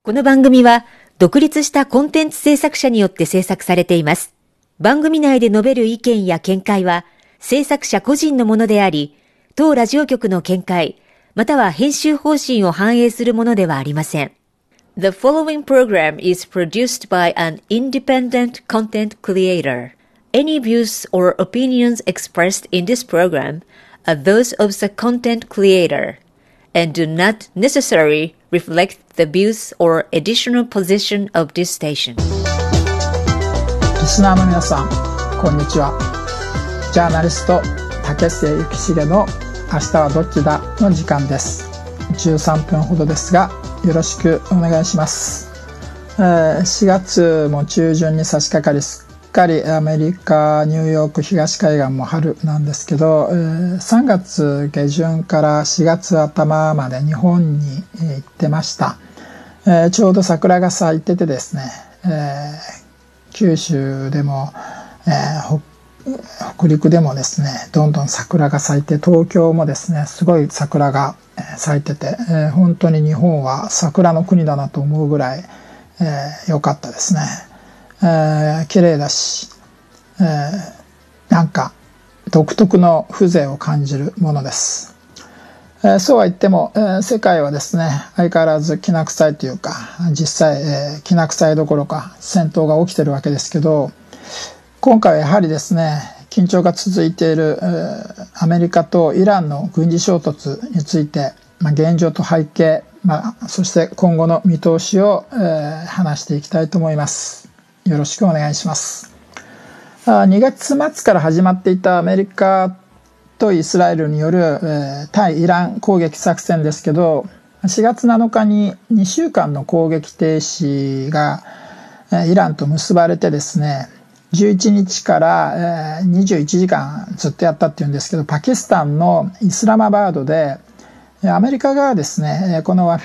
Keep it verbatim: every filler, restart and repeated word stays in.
この番組は独立したコンテンツ制作者によって制作されています。番組内で述べる意見や見解は制作者個人のものであり、当ラジオ局の見解、または編集方針を反映するものではありません。The following program is produced by an independent content creator. Any views or opinions expressed in this program are those of the content creator and do not necessarily reflect the views or editorial position of this station. リスナーの皆さん、こんにちは。ジャーナリスト竹末幸重の明日はどっちだの時間です。じゅうさんぷんほどですが、よろしくお願いします。えー、しがつも中旬に差し掛かり、すっかりアメリカニューヨーク東海岸も春なんですけど、えー、さんがつ下旬からしがつ頭まで日本に行ってました。えー、ちょうど桜が咲いててですね、えー、九州でも、えー、北陸でもですね、どんどん桜が咲いて、東京もですね、すごい桜が咲いてて、えー、本当に日本は桜の国だなと思うぐらい、えー、良かったですね。えー、綺麗だし、えー、なんか独特の風情を感じるものです。えー、そうは言っても、えー、世界はですね、相変わらずきな臭いというか、実際、えー、きな臭いどころか戦闘が起きてるわけですけど、今回はやはりですね、緊張が続いている、えー、アメリカとイランの軍事衝突について、まあ、現状と背景、まあ、そして今後の見通しを、えー、話していきたいと思います。よろしくお願いします。あ、にがつ末から始まっていたアメリカとイスラエルによる、えー、対イラン攻撃作戦ですけど、しがつなのかににしゅうかんの攻撃停止が、えー、イランと結ばれてですね、じゅういちにちから、えー、にじゅういちじかんずっとやったっていうんですけど、パキスタンのイスラマバードでアメリカがですね、この